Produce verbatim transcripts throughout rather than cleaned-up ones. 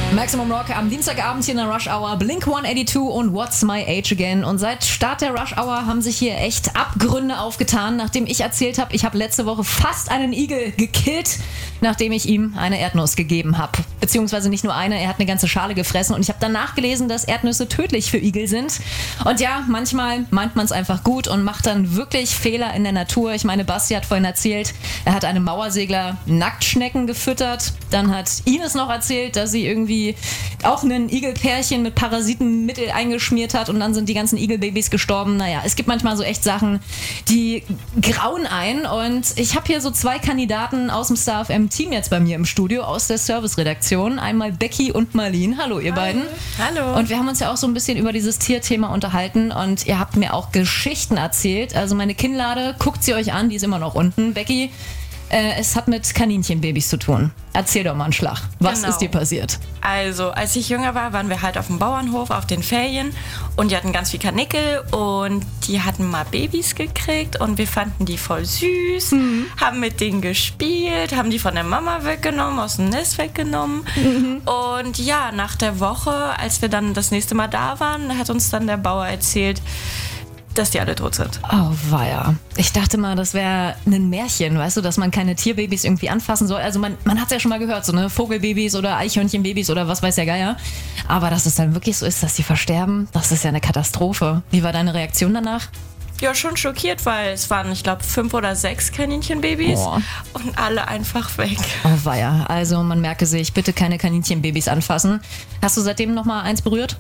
Maximum Rock am Dienstagabend hier in der Rush Hour, Blink hundertzweiundachtzig und What's My Age Again. Und seit Start der Rush Hour haben sich hier echt Abgründe aufgetan, nachdem ich erzählt habe, ich habe letzte Woche fast einen Igel gekillt, nachdem ich ihm eine Erdnuss gegeben habe. Beziehungsweise nicht nur eine, er hat eine ganze Schale gefressen. Und ich habe dann nachgelesen, dass Erdnüsse tödlich für Igel sind. Und ja, manchmal meint man es einfach gut und macht dann wirklich Fehler in der Natur. Ich meine, Basti hat vorhin erzählt, er hat einem Mauersegler Nacktschnecken gefüttert. Dann hat Ines noch erzählt, dass sie irgendwie auch ein Igelpärchen mit Parasitenmittel eingeschmiert hat und dann sind die ganzen Igelbabys gestorben. Naja, es gibt manchmal so echt Sachen, die grauen ein und ich habe hier so zwei Kandidaten aus dem Star F M-Team jetzt bei mir im Studio, aus der Service-Redaktion. Einmal Becky und Marlene. Hallo, ihr Hi. beiden. Hallo. Und wir haben uns ja auch so ein bisschen über dieses Tierthema unterhalten und ihr habt mir auch Geschichten erzählt. Also meine Kinnlade, guckt sie euch an, die ist immer noch unten. Becky, Äh, es hat mit Kaninchenbabys zu tun. Erzähl doch mal einen Schlag. Was Genau. ist dir passiert? Also, als ich jünger war, waren wir halt auf dem Bauernhof auf den Ferien und die hatten ganz viel Kanickel und die hatten mal Babys gekriegt und wir fanden die voll süß, mhm. haben mit denen gespielt, haben die von der Mama weggenommen, aus dem Nest weggenommen. Mhm. Und ja, nach der Woche, als wir dann das nächste Mal da waren, hat uns dann der Bauer erzählt, dass die alle tot sind. Oh, weia. Ich dachte mal, das wäre ein Märchen, weißt du, dass man keine Tierbabys irgendwie anfassen soll. Also man, man hat es ja schon mal gehört, so ne Vogelbabys oder Eichhörnchenbabys oder was weiß der Geier. Aber dass es dann wirklich so ist, dass die versterben, das ist ja eine Katastrophe. Wie war deine Reaktion danach? Ja, schon schockiert, weil es waren, ich glaube, fünf oder sechs Kaninchenbabys oh. und alle einfach weg. Oh, weia. Also man merke sich, bitte keine Kaninchenbabys anfassen. Hast du seitdem noch mal eins berührt?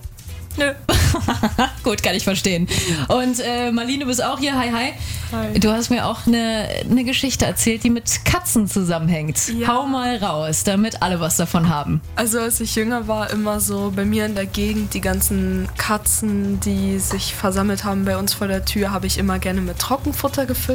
Nö. Gut, kann ich verstehen. Und äh, Marlene, du bist auch hier. Hi, hi. Hi. Du hast mir auch eine, eine Geschichte erzählt, die mit Katzen zusammenhängt. Ja. Hau mal raus, damit alle was davon haben. Also als ich jünger war, immer so bei mir in der Gegend, die ganzen Katzen, die sich versammelt haben bei uns vor der Tür, habe ich immer gerne mit Trockenfutter gefüllt.